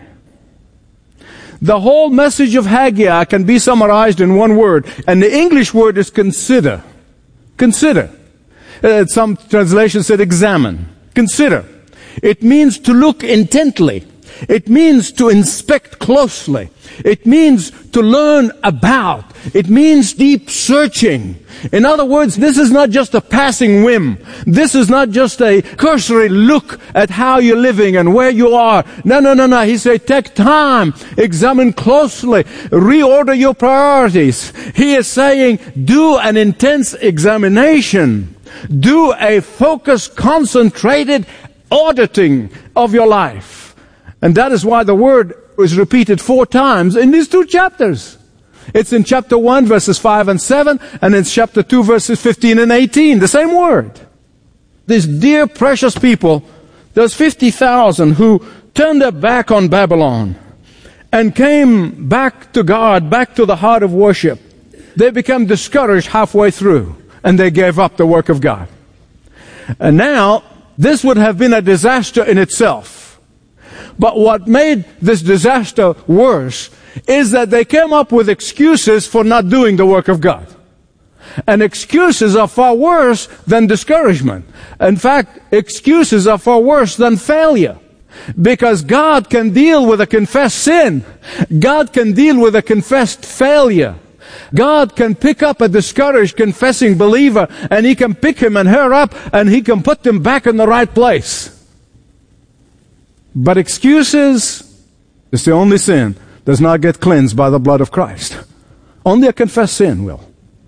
[SPEAKER 17] The whole message of Haggai can be summarized in one word, and the English word is consider. Consider. Uh, some translations said examine. Consider. It means to look intently. It means to inspect closely. It means to learn about. It means deep searching. In other words, this is not just a passing whim. This is not just a cursory look at how you're living and where you are. No, no, no, no. He said, take time, examine closely, reorder your priorities. He is saying, do an intense examination. Do a focused, concentrated auditing of your life. And that is why the word is repeated four times in these two chapters. It's in chapter one, verses five and seven, and in chapter two, verses fifteen and eighteen. The same word. These dear, precious people, those fifty thousand who turned their back on Babylon and came back to God, back to the heart of worship, they became discouraged halfway through, and they gave up the work of God. And now, this would have been a disaster in itself. But what made this disaster worse is that they came up with excuses for not doing the work of God. And excuses are far worse than discouragement. In fact, excuses are far worse than failure. Because God can deal with a confessed sin. God can deal with a confessed failure. God can pick up a discouraged, confessing believer, and He can pick him and her up, and He can put them back in the right place. But excuses is the only sin does not get cleansed by the blood of Christ. Only a confessed sin will.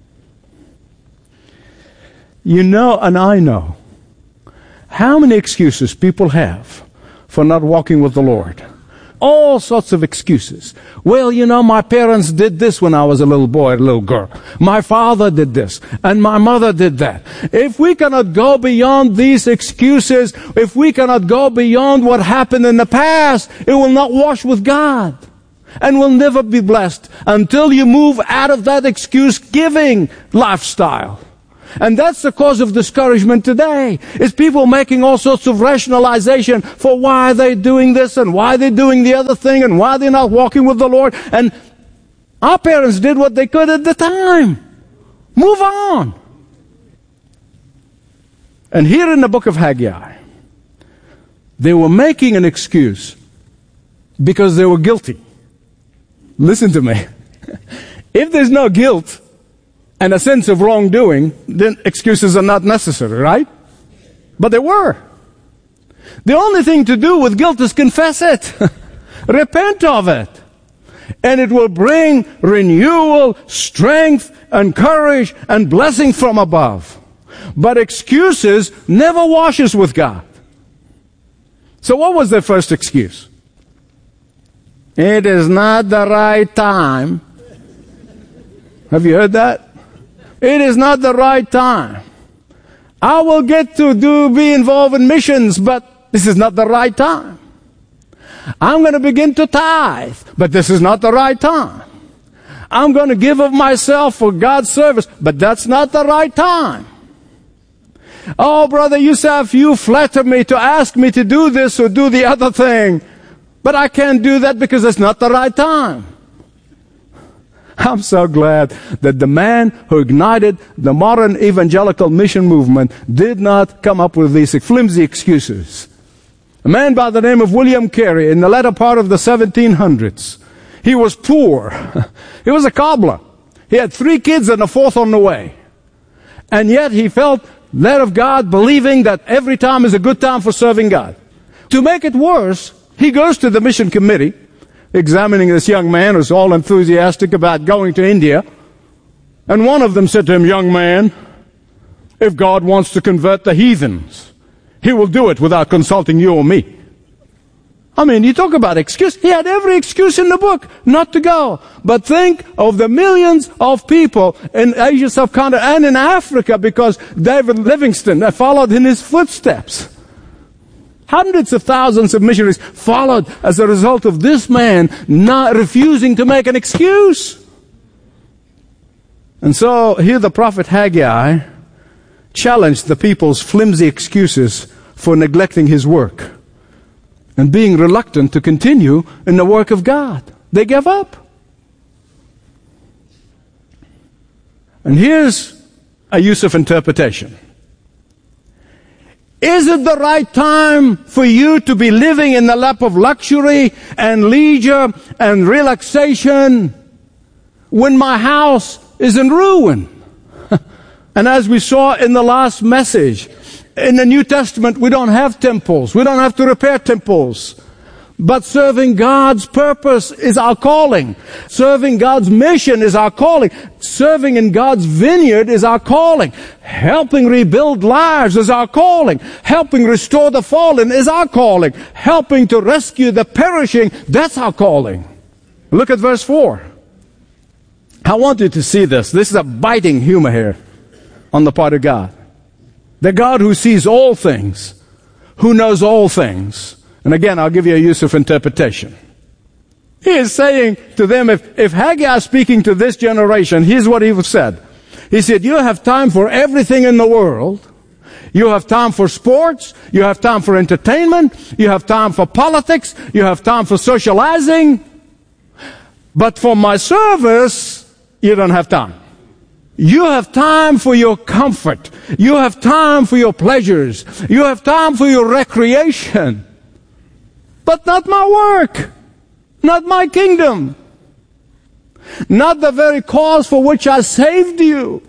[SPEAKER 17] You know, and I know, how many excuses people have for not walking with the Lord. All sorts of excuses. Well, you know, my parents did this when I was a little boy, a little girl. My father did this, and my mother did that. If we cannot go beyond these excuses, if we cannot go beyond what happened in the past, it will not wash with God. and will never be blessed until you move out of that excuse-giving lifestyle. And that's the cause of discouragement today, is people making all sorts of rationalization for why they're doing this and why they're doing the other thing and why they're not walking with the Lord. And our parents did what they could at the time. Move on. And here in the book of Haggai, they were making an excuse because they were guilty. Listen to me. If there's no guilt and a sense of wrongdoing, then excuses are not necessary, right? But they were. The only thing to do with guilt is confess it. Repent of it. And it will bring renewal, strength, and courage, and blessing from above. But excuses never washes with God. So what was their first excuse? It is not the right time. Have you heard that? It is not the right time. I will get to do be involved in missions, but this is not the right time. I'm going to begin to tithe, but this is not the right time. I'm going to give of myself for God's service, but that's not the right time. Oh, Brother Yusuf, you flatter me to ask me to do this or do the other thing, but I can't do that because it's not the right time. I'm so glad that the man who ignited the modern evangelical mission movement did not come up with these flimsy excuses. A man by the name of William Carey in the latter part of the seventeen hundreds. He was poor. He was a cobbler. He had three kids and a fourth on the way. And yet he felt led of God, believing that every time is a good time for serving God. To make it worse, he goes to the mission committee, examining this young man who's all enthusiastic about going to India. And one of them said to him, "Young man, if God wants to convert the heathens, He will do it without consulting you or me." I mean, you talk about excuse. He had every excuse in the book not to go. But think of the millions of people in Asia subcontinent and in Africa, because David Livingstone followed in his footsteps. Hundreds of thousands of missionaries followed as a result of this man not refusing to make an excuse. And so here the prophet Haggai challenged the people's flimsy excuses for neglecting his work and being reluctant to continue in the work of God. They gave up. And here's a use of interpretation. Is it the right time for you to be living in the lap of luxury and leisure and relaxation when my house is in ruin? And as we saw in the last message, in the New Testament, we don't have temples. We don't have to repair temples. But serving God's purpose is our calling. Serving God's mission is our calling. Serving in God's vineyard is our calling. Helping rebuild lives is our calling. Helping restore the fallen is our calling. Helping to rescue the perishing, that's our calling. Look at verse four. I want you to see this. This is a biting humor here on the part of God. The God who sees all things, who knows all things. And again, I'll give you a use of interpretation. He is saying to them, if, if Haggai is speaking to this generation, here's what he said. He said, you have time for everything in the world. You have time for sports. You have time for entertainment. You have time for politics. You have time for socializing. But for my service, you don't have time. You have time for your comfort. You have time for your pleasures. You have time for your recreation. But not my work. Not my kingdom. Not the very cause for which I saved you.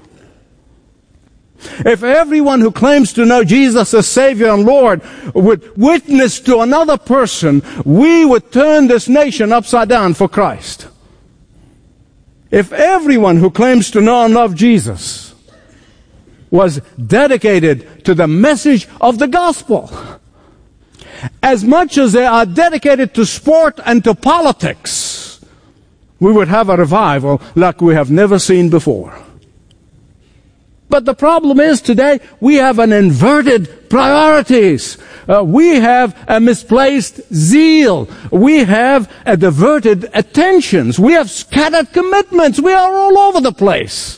[SPEAKER 17] If everyone who claims to know Jesus as Savior and Lord would witness to another person, we would turn this nation upside down for Christ. If everyone who claims to know and love Jesus was dedicated to the message of the gospel, as much as they are dedicated to sport and to politics, we would have a revival like we have never seen before. But the problem is today we have an inverted priorities. Uh, we have a misplaced zeal. We have a diverted attentions. We have scattered commitments. We are all over the place.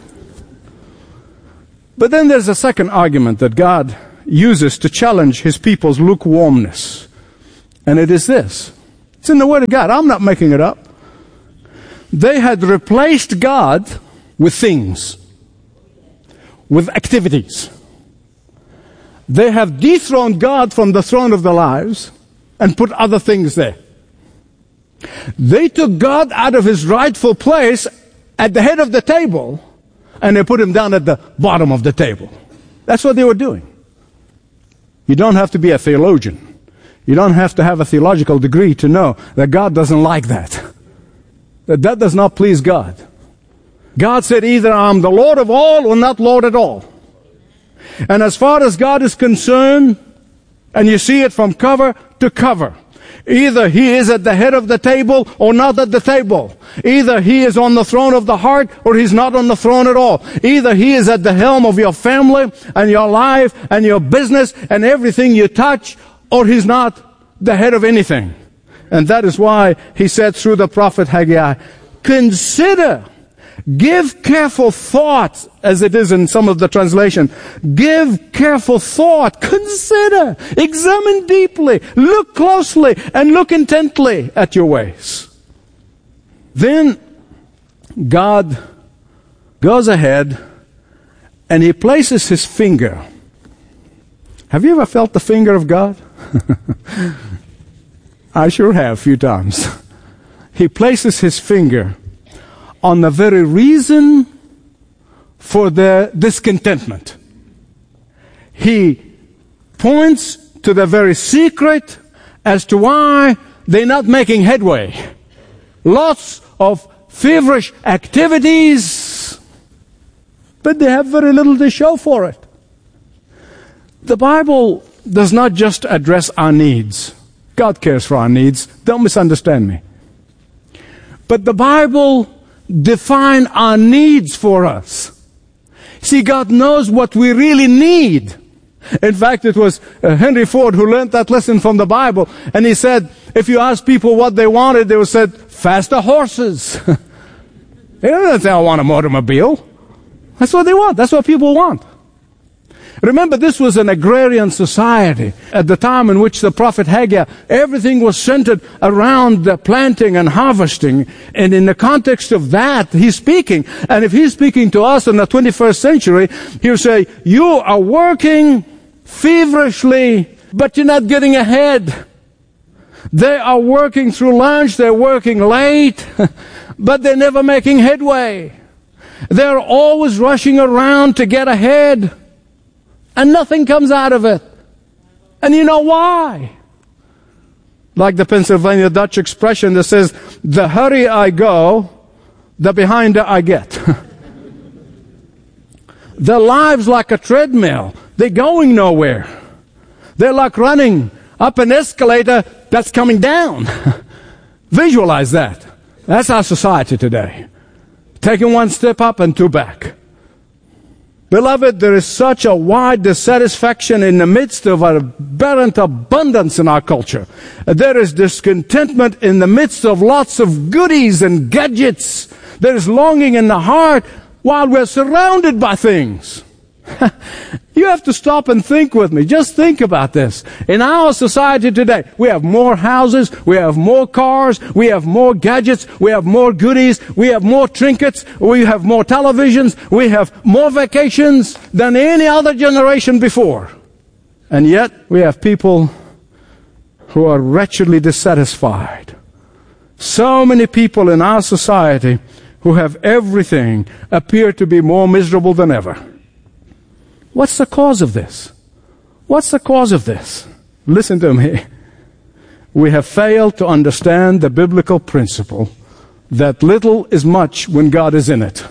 [SPEAKER 17] But then there's a second argument that God uses to challenge his people's lukewarmness. And it is this. It's in the Word of God. I'm not making it up. They had replaced God with things, with activities. They have dethroned God from the throne of their lives and put other things there. They took God out of his rightful place at the head of the table and they put him down at the bottom of the table. That's what they were doing. You don't have to be a theologian. You don't have to have a theological degree to know that God doesn't like that. That that does not please God. God said either I'm the Lord of all or not Lord at all. And as far as God is concerned, and you see it from cover to cover, either he is at the head of the table or not at the table. Either he is on the throne of the heart or he's not on the throne at all. Either he is at the helm of your family and your life and your business and everything you touch, or he's not the head of anything. And that is why he said through the prophet Haggai, consider, give careful thought, as it is in some of the translation. Give careful thought, consider, examine deeply, look closely, and look intently at your ways. Then God goes ahead and he places his finger. Have you ever felt the finger of God? I sure have a few times. He places his finger on the very reason for their discontentment. He points to the very secret as to why they're not making headway. Lots of feverish activities, but they have very little to show for it. The Bible does not just address our needs. God cares for our needs. Don't misunderstand me. But the Bible defines our needs for us. See, God knows what we really need. In fact, it was uh, Henry Ford who learned that lesson from the Bible. And he said, if you ask people what they wanted, they would say, faster horses. They don't say, I want a automobile. That's what they want. That's what people want. Remember, this was an agrarian society at the time in which the prophet Haggai, everything was centered around the planting and harvesting. And in the context of that, he's speaking. And if he's speaking to us in the twenty-first century, he'll say, you are working feverishly, but you're not getting ahead. They are working through lunch, they're working late, but they're never making headway. They're always rushing around to get ahead. And nothing comes out of it. And you know why? Like the Pennsylvania Dutch expression that says, the hurrier I go, the behinder I get. Their lives like a treadmill. They're going nowhere. They're like running up an escalator that's coming down. Visualize that. That's our society today. Taking one step up and two back. Beloved, there is such a wide dissatisfaction in the midst of a apparent abundance in our culture. There is discontentment in the midst of lots of goodies and gadgets. There is longing in the heart while we're surrounded by things. You have to stop and think with me. Just think about this. In our society today, we have more houses, we have more cars, we have more gadgets, we have more goodies, we have more trinkets, we have more televisions, we have more vacations than any other generation before. And yet, we have people who are wretchedly dissatisfied. So many people in our society who have everything appear to be more miserable than ever. What's the cause of this? What's the cause of this? Listen to me. We have failed to understand the biblical principle that little is much when God is in it.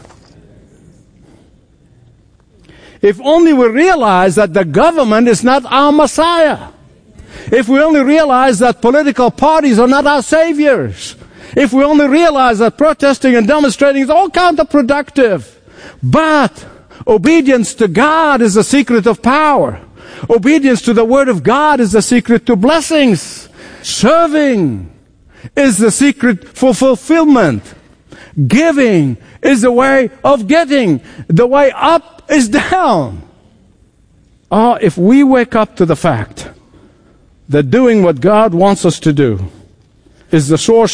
[SPEAKER 17] If only we realize that the government is not our Messiah. If we only realize that political parties are not our saviors. If we only realize that protesting and demonstrating is all counterproductive. But Obedience to God is the secret of power. Obedience to the Word of God is the secret to blessings. Serving is the secret for fulfillment. Giving is the way of getting. The way up is down. Oh, if we wake up to the fact that doing what God wants us to do is the source